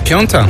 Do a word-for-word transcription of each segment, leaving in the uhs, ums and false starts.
Piąta.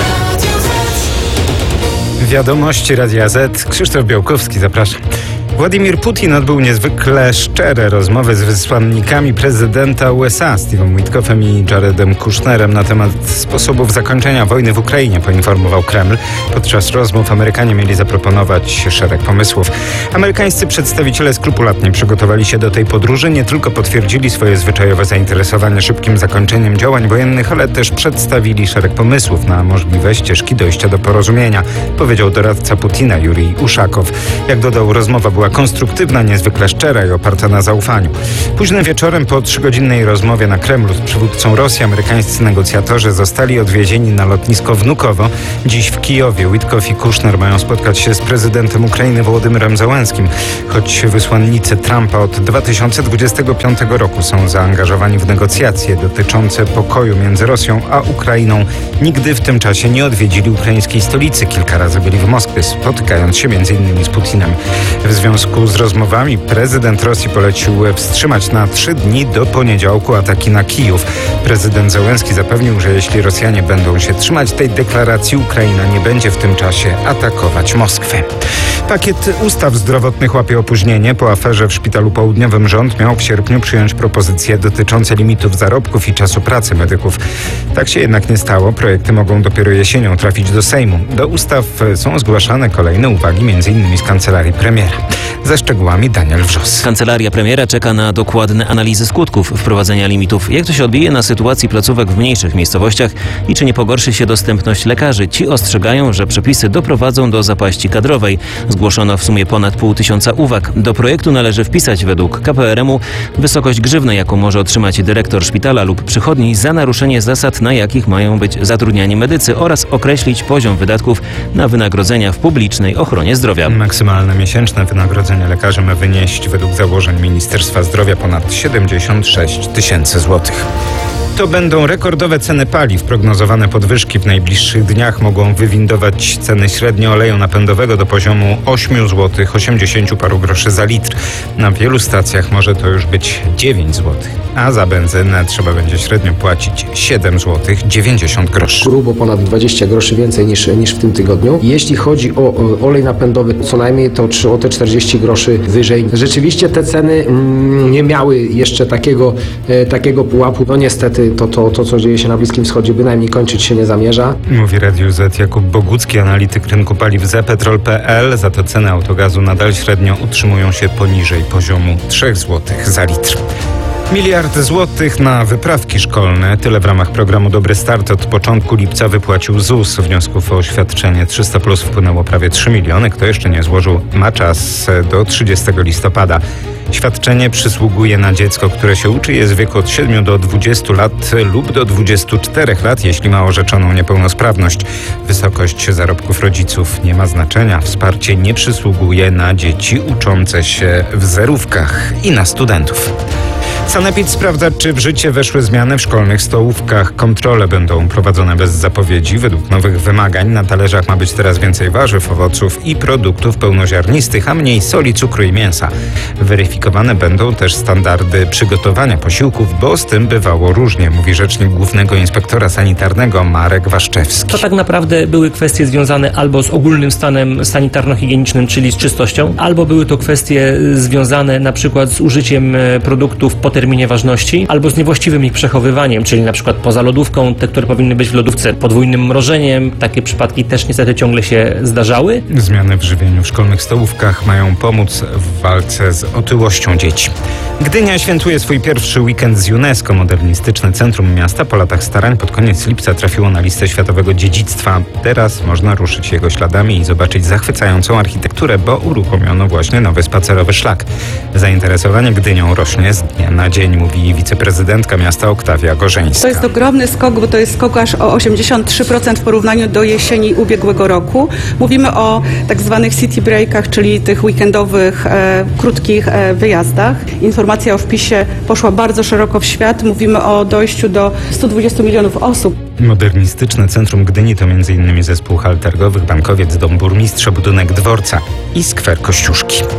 Wiadomości Radia Z. Krzysztof Białkowski, zapraszam. Władimir Putin odbył niezwykle szczere rozmowy z wysłannikami prezydenta U S A Steve'em Witkoffem i Jaredem Kushnerem na temat sposobów zakończenia wojny w Ukrainie, poinformował Kreml. Podczas rozmów Amerykanie mieli zaproponować szereg pomysłów. Amerykańscy przedstawiciele skrupulatnie przygotowali się do tej podróży, nie tylko potwierdzili swoje zwyczajowe zainteresowanie szybkim zakończeniem działań wojennych, ale też przedstawili szereg pomysłów na możliwe ścieżki dojścia do porozumienia, powiedział doradca Putina Jurij Uszakow. Jak dodał, rozmowa była konstruktywna, niezwykle szczera i oparta na zaufaniu. Późnym wieczorem po trzygodzinnej rozmowie na Kremlu z przywódcą Rosji amerykańscy negocjatorzy zostali odwiezieni na lotnisko Wnukowo. Dziś w Kijowie Witkoff i Kushner mają spotkać się z prezydentem Ukrainy Wołodymyrem Zełenskim. Choć wysłannicy Trumpa od dwa tysiące dwudziestego piątego roku są zaangażowani w negocjacje dotyczące pokoju między Rosją a Ukrainą, nigdy w tym czasie nie odwiedzili ukraińskiej stolicy. Kilka razy byli w Moskwie, spotykając się między innymi z Putinem. W związku z rozmowami prezydent Rosji polecił wstrzymać na trzy dni do poniedziałku ataki na Kijów. Prezydent Zełenski zapewnił, że jeśli Rosjanie będą się trzymać tej deklaracji, Ukraina nie będzie w tym czasie atakować Moskwy. Pakiet ustaw zdrowotnych łapie opóźnienie. Po aferze w Szpitalu Południowym rząd miał w sierpniu przyjąć propozycje dotyczące limitów zarobków i czasu pracy medyków. Tak się jednak nie stało. Projekty mogą dopiero jesienią trafić do Sejmu. Do ustaw są zgłaszane kolejne uwagi, między innymi z kancelarii premiera. Ze szczegółami Daniel Wrzos. Kancelaria premiera czeka na dokładne analizy skutków wprowadzenia limitów. Jak to się odbije na sytuacji placówek w mniejszych miejscowościach i czy nie pogorszy się dostępność lekarzy? Ci ostrzegają, że przepisy doprowadzą do zapaści kadrowej. Zgłoszono w sumie ponad pół tysiąca uwag. Do projektu należy wpisać według K P R M u wysokość grzywny, jaką może otrzymać dyrektor szpitala lub przychodni za naruszenie zasad, na jakich mają być zatrudniani medycy, oraz określić poziom wydatków na wynagrodzenia w publicznej ochronie zdrowia. Maksymalne miesięczne wynagrodzenie lekarzy ma wynieść według założeń Ministerstwa Zdrowia ponad siedemdziesiąt sześć tysięcy złotych. To będą rekordowe ceny paliw. Prognozowane podwyżki w najbliższych dniach mogą wywindować ceny średnio oleju napędowego do poziomu osiem złotych osiemdziesiąt paru groszy za litr. Na wielu stacjach może to już być dziewięć złotych, a za benzynę trzeba będzie średnio płacić siedem złotych dziewięćdziesiąt groszy. Grubo ponad dwadzieścia groszy więcej niż, niż w tym tygodniu. Jeśli chodzi o, o olej napędowy, co najmniej to o te czterdzieści groszy wyżej. Rzeczywiście te ceny mm, nie miały jeszcze takiego, e, takiego pułapu. No niestety To, to, to, co dzieje się na Bliskim Wschodzie, bynajmniej kończyć się nie zamierza. Mówi Radiu Z Jakub Bogucki, analityk rynku paliw zepetrol kropka pe el. Za to ceny autogazu nadal średnio utrzymują się poniżej poziomu trzy złote za litr. Miliard złotych na wyprawki szkolne. Tyle w ramach programu Dobry Start od początku lipca wypłacił Z U S. Wniosków o oświadczenie trzysta plus wpłynęło prawie trzy miliony. Kto jeszcze nie złożył, ma czas do trzydziestego listopada. Świadczenie przysługuje na dziecko, które się uczy, jest w wieku od siedmiu do dwudziestu lat lub do dwudziestu czterech lat, jeśli ma orzeczoną niepełnosprawność. Wysokość zarobków rodziców nie ma znaczenia. Wsparcie nie przysługuje na dzieci uczące się w zerówkach i na studentów. Sanepid sprawdza, czy w życie weszły zmiany w szkolnych stołówkach. Kontrole będą prowadzone bez zapowiedzi. Według nowych wymagań na talerzach ma być teraz więcej warzyw, owoców i produktów pełnoziarnistych, a mniej soli, cukru i mięsa. Weryfikowane będą też standardy przygotowania posiłków, bo z tym bywało różnie, mówi rzecznik Głównego Inspektora Sanitarnego Marek Waszczewski. To tak naprawdę były kwestie związane albo z ogólnym stanem sanitarno-higienicznym, czyli z czystością, albo były to kwestie związane na przykład z użyciem produktów po terminie ważności, albo z niewłaściwym ich przechowywaniem, czyli na przykład poza lodówką, te, które powinny być w lodówce, podwójnym mrożeniem. Takie przypadki też niestety ciągle się zdarzały. Zmiany w żywieniu w szkolnych stołówkach mają pomóc w walce z otyłością dzieci. Gdynia świętuje swój pierwszy weekend z UNESCO. Modernistyczne centrum miasta po latach starań pod koniec lipca trafiło na listę światowego dziedzictwa. Teraz można ruszyć jego śladami i zobaczyć zachwycającą architekturę, bo uruchomiono właśnie nowy spacerowy szlak. Zainteresowanie Gdynią rośnie z dnia na dzień, mówi wiceprezydentka miasta Oktawia Gorzeńska. To jest ogromny skok, bo to jest skok aż o osiemdziesiąt trzy procent w porównaniu do jesieni ubiegłego roku. Mówimy o tak zwanych city breakach, czyli tych weekendowych, e, krótkich e, wyjazdach. Informacja o wpisie poszła bardzo szeroko w świat. Mówimy o dojściu do stu dwudziestu milionów osób. Modernistyczne centrum Gdyni to między innymi zespół hal targowych, bankowiec, dom burmistrza, budynek dworca i skwer Kościuszki.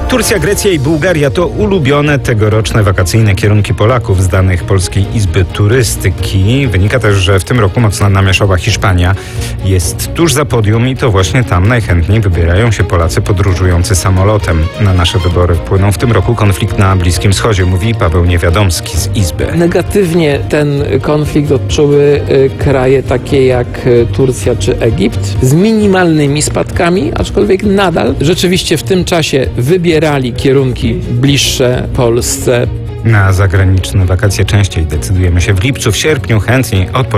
Turcja, Grecja i Bułgaria to ulubione tegoroczne wakacyjne kierunki Polaków z danych Polskiej Izby Turystyki. Wynika też, że w tym roku mocno namieszała Hiszpania. Jest tuż za podium i to właśnie tam najchętniej wybierają się Polacy podróżujący samolotem. Na nasze wybory wpłynął w tym roku konflikt na Bliskim Wschodzie, mówi Paweł Niewiadomski z Izby. Negatywnie ten konflikt odczuły kraje takie jak Turcja czy Egipt z minimalnymi spadkami, aczkolwiek nadal rzeczywiście w tym czasie wybierali kierunki bliższe Polsce. Na zagraniczne wakacje częściej decydujemy się w lipcu, w sierpniu chętniej odpoczynamy